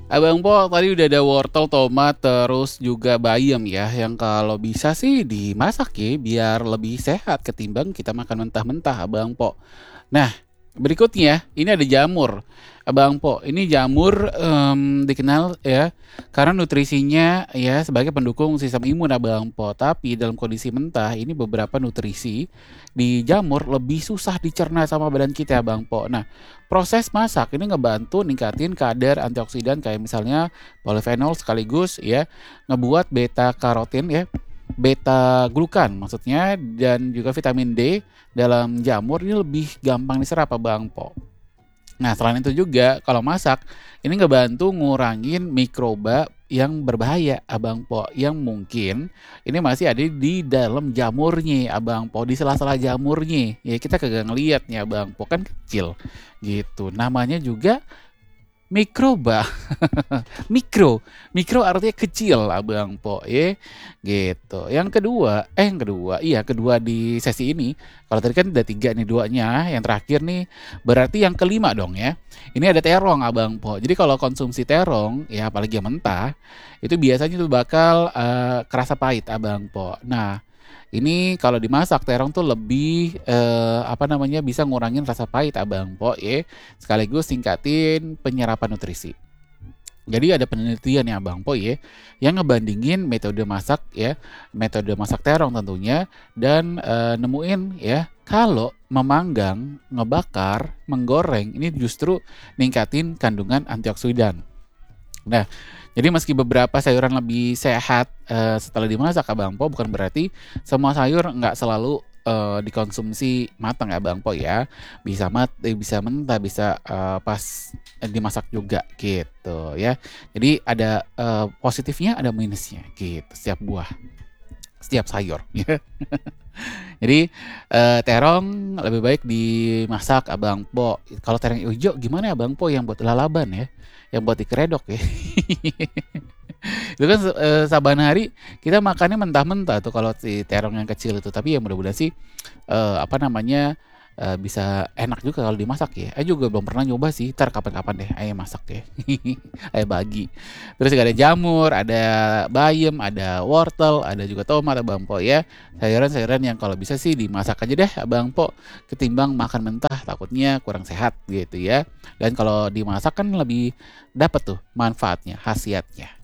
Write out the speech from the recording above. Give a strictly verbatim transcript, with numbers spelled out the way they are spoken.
Abang Po tadi udah ada wortel, tomat, terus juga bayam ya, yang kalau bisa sih dimasak ya, biar lebih sehat ketimbang kita makan mentah-mentah, Abang Po. Nah, berikutnya ini ada jamur, Abang Po. Ini jamur em, dikenal ya karena nutrisinya ya sebagai pendukung sistem imun, Abang Po. Tapi dalam kondisi mentah, ini beberapa nutrisi di jamur lebih susah dicerna sama badan kita, Abang Po. Nah, proses masak ini ngebantu ningkatin kadar antioksidan kayak misalnya polifenol sekaligus ya ngebuat beta karotin ya, beta glukan maksudnya, dan juga vitamin D dalam jamur ini lebih gampang diserap, Bang Po. Nah, selain itu juga kalau masak ini ngebantu ngurangin mikroba yang berbahaya, Abang Po, yang mungkin ini masih ada di dalam jamurnya, Abang Po, di sela-sela jamurnya. Ya kita kagak ngeliat nih, Abang Po, kan kecil gitu. Namanya juga mikroba. Mikro, mikro artinya kecil, Abang Po, ya, gitu. Yang kedua, eh yang kedua, iya kedua di sesi ini. Kalau tadi kan udah tiga nih duanya, yang terakhir nih berarti yang kelima dong ya. Ini ada terong, Abang Po. Jadi kalau konsumsi terong, ya apalagi yang mentah, itu biasanya tuh bakal eh, kerasa pahit, Abang Po. Nah, ini kalau dimasak terong tuh lebih eh, apa namanya bisa ngurangin rasa pahit, Abang Po, ya, sekaligus tingkatin penyerapan nutrisi. Jadi ada penelitian ya Bang Po ya, yang ngebandingin metode masak ya, metode masak terong tentunya, dan eh, nemuin ya kalau memanggang, ngebakar, menggoreng ini justru ningkatin kandungan antioksidan. Nah, jadi meski beberapa sayuran lebih sehat eh, setelah dimasak, Abang Po, bukan berarti semua sayur nggak selalu eh, dikonsumsi matang ya, Bang Po ya. Bisa mat, eh, bisa mentah, bisa eh, pas eh, dimasak juga gitu ya. Jadi ada eh, positifnya, ada minusnya gitu. Setiap buah, setiap sayur. Ya. Jadi eh, terong lebih baik dimasak, Abang Po. Kalau terong hijau gimana ya, Abang Po, yang buat lalaban ya, yang buat dikeredok ya. Itu kan eh, saban hari kita makannya mentah-mentah tuh kalau si terong yang kecil itu. Tapi ya mudah-mudahan sih eh, apa namanya eh, bisa enak juga kalau dimasak ya. Saya juga belum pernah nyoba sih. Ntar kapan-kapan deh ayah masak ya. Ayah bagi. Terus juga ada jamur, ada bayam, ada wortel, ada juga tomat, Abang Po ya. Sayuran-sayuran yang kalau bisa sih dimasak aja deh, Abang Po, ketimbang makan mentah takutnya kurang sehat gitu ya. Dan kalau dimasak kan lebih dapat tuh manfaatnya, khasiatnya.